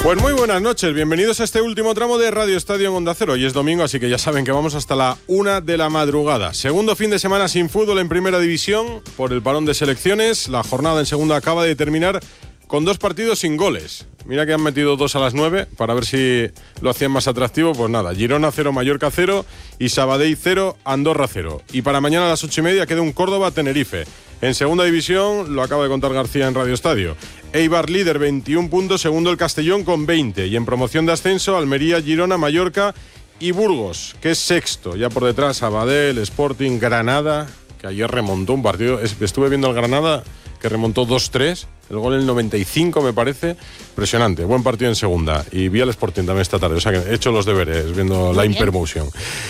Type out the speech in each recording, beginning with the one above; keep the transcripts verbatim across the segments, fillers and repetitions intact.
Pues muy buenas noches, bienvenidos a este último tramo de Radio Estadio en Onda Cero. Hoy es domingo, así que ya saben que vamos hasta la una de la madrugada. Segundo fin de semana sin fútbol en Primera División por el parón de selecciones. La jornada en segunda acaba de terminar con dos partidos sin goles. Mira que han metido dos a las nueve para ver si lo hacían más atractivo. Pues nada, Girona cero, Mallorca cero y Sabadell cero, Andorra cero. Y para mañana a las ocho y media queda un Córdoba-Tenerife. En segunda división, lo acaba de contar García en Radio Estadio. Eibar líder, veintiún puntos, segundo el Castellón con veinte. Y en promoción de ascenso, Almería, Girona, Mallorca y Burgos, que es sexto. Ya por detrás, Sabadell, Sporting, Granada, que ayer remontó un partido. Estuve viendo el Granada, que remontó dos tres. El gol en el noventa y cinco, me parece. Impresionante. Buen partido en segunda. Y vi al Sporting también esta tarde. O sea que he hecho los deberes viendo Muy la Hypermotion.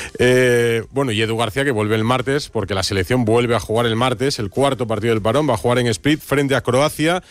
Eh, bueno, y Edu García, que vuelve el martes, porque la selección vuelve a jugar el martes, el cuarto partido del parón. Va a jugar en Split frente a Croacia,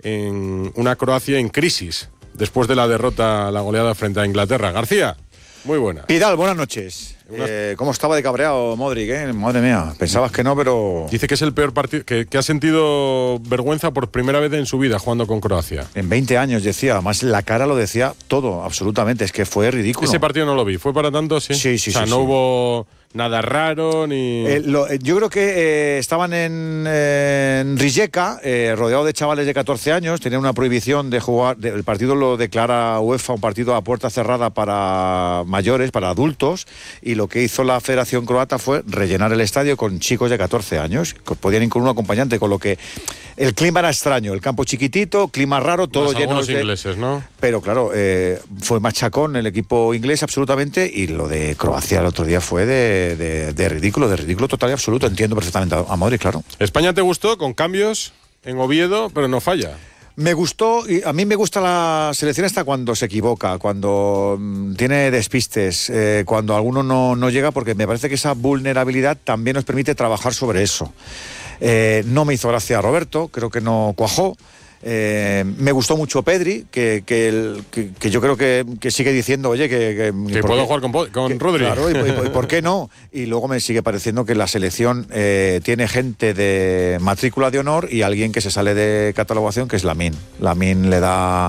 en una Croacia en crisis, después de la derrota, la goleada frente a Inglaterra. García, muy buena. Pidal, buenas noches. Eh, ¿Cómo estaba de cabreado Modric, eh? Madre mía, pensabas que no, pero... Dice que es el peor partido, que, que ha sentido vergüenza por primera vez en su vida jugando con Croacia. En veinte años, decía, además la cara lo decía todo, absolutamente, es que fue ridículo. Ese partido no lo vi, ¿fue para tanto? Sí, sí, sí. O sea, sí, no sí. hubo nada raro ni... Eh, lo, eh, yo creo que eh, estaban en, eh, en Rijeka, eh, rodeado de chavales de catorce años, tenían una prohibición de jugar, de, el partido lo declara UEFA un partido a puerta cerrada para mayores, para adultos, y lo que hizo la Federación Croata fue rellenar el estadio con chicos de catorce años, que podían ir con un acompañante, con lo que el clima era extraño, el campo chiquitito, clima raro, todo Más lleno de... ingleses, ¿no? Pero claro, eh, fue machacón el equipo inglés absolutamente, y lo de Croacia el otro día fue de De, de ridículo, de ridículo total y absoluto. Entiendo perfectamente a Modric, claro. España te gustó con cambios en Oviedo, pero no falla. Me gustó, y a mí me gusta la selección hasta cuando se equivoca, cuando mmm, tiene despistes, eh, cuando alguno no, no llega, porque me parece que esa vulnerabilidad también nos permite trabajar sobre eso. Eh, no me hizo gracia Roberto, creo que no cuajó. Eh, me gustó mucho Pedri, que, que, el, que, que yo creo que, que sigue diciendo, oye, que... Que, que puedo jugar con, con que, Rodri. Claro, y, y, y ¿por qué no? Y luego me sigue pareciendo que la selección eh, tiene gente de matrícula de honor y alguien que se sale de catalogación, que es Lamine. Lamine le da...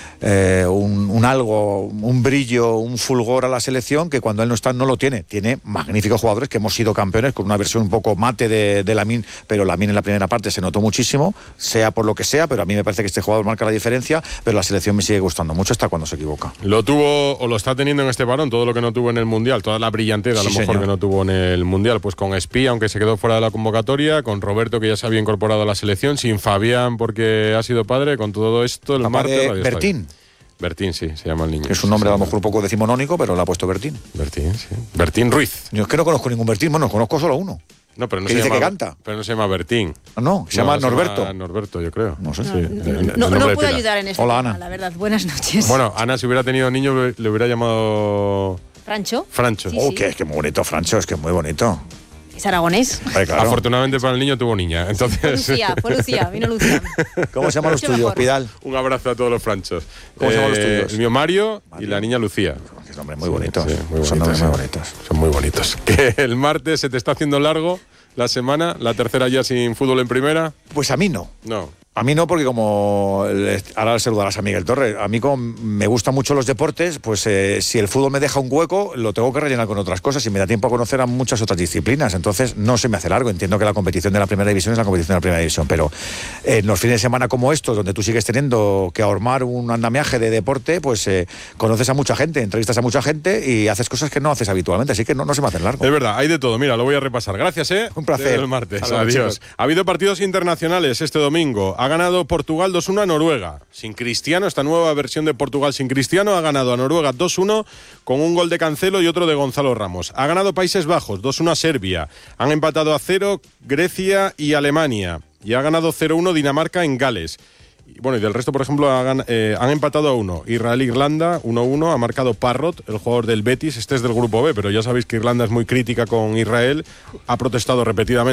Eh, un, un algo, un brillo, un fulgor a la selección que cuando él no está no lo tiene. Tiene magníficos jugadores que hemos sido campeones con una versión un poco mate de, de Lamine, pero Lamine en la primera parte se notó muchísimo, sea por lo que sea, pero a mí me parece que este jugador marca la diferencia, pero la selección me sigue gustando mucho hasta cuando se equivoca. Lo tuvo o lo está teniendo en este parón, todo lo que no tuvo en el Mundial, toda la brillantez a sí, lo mejor señor. que no tuvo en el Mundial, pues con Espí, aunque se quedó fuera de la convocatoria, con Roberto, que ya se había incorporado a la selección, sin Fabián porque ha sido padre, con todo esto el Papá martes... de Bertín. Bertín, sí, se llama el niño. Es un nombre a lo mejor un poco decimonónico, pero le ha puesto Bertín. Bertín, sí. Bertín Ruiz. Yo es que no conozco ningún Bertín, bueno, conozco solo uno. No, pero no que se dice llama, que canta. Pero no se llama Bertín. No, se no, llama Norberto. Se llama Norberto, yo creo. No sé. No, sí, no, de, de, no, de no puedo ayudar en esto. Hola, Ana. La verdad, buenas noches. Bueno, Ana, si hubiera tenido niño, le hubiera llamado... ¿Francho? Francho. Sí, oh, sí. que es que muy bonito, Francho, es que es muy bonito. ¿Es aragonés? Ay, claro. Afortunadamente para el niño tuvo niña. Entonces... Fue Lucía, fue Lucía, vino Lucía. ¿Cómo se llaman los Mucho tuyos, mejor. Pidal? Un abrazo a todos los franchos. ¿Cómo se llaman los Eh, tuyos? El mío Mario, Mario. y la niña Lucía. Que son nombres muy bonitos. Sí, muy son nombres bonitos, muy sí. bonitos. Son muy bonitos. Que el martes se te está haciendo largo la semana, la tercera ya sin fútbol en primera. Pues a mí no. No. A mí no, porque como ahora saludarás a Miguel Torres, a mí como me gustan mucho los deportes, pues eh, si el fútbol me deja un hueco, lo tengo que rellenar con otras cosas y me da tiempo a conocer a muchas otras disciplinas. Entonces no se me hace largo. Entiendo que la competición de la primera división es la competición de la primera división, pero eh, en los fines de semana como estos, donde tú sigues teniendo que ahormar un andamiaje de deporte, pues eh, conoces a mucha gente, entrevistas a mucha gente y haces cosas que no haces habitualmente, así que no, no se me hace largo. Es verdad, hay de todo. Mira, lo voy a repasar. Gracias, ¿eh? Un placer. Desde el martes. Hasta luego, Adiós. chicos. Ha habido partidos internacionales este domingo. Ha ganado Portugal dos uno a Noruega. Sin Cristiano, esta nueva versión de Portugal sin Cristiano ha ganado a Noruega dos uno con un gol de Cancelo y otro de Gonzalo Ramos. Ha ganado Países Bajos dos uno a Serbia. Han empatado a cero Grecia y Alemania. Y ha ganado cero uno Dinamarca en Gales. Y bueno, y del resto, por ejemplo, hagan, eh, han empatado a uno. Israel-Irlanda, uno uno, ha marcado Parrot, el jugador del Betis. Este es del grupo B, pero ya sabéis que Irlanda es muy crítica con Israel. Ha protestado repetidamente.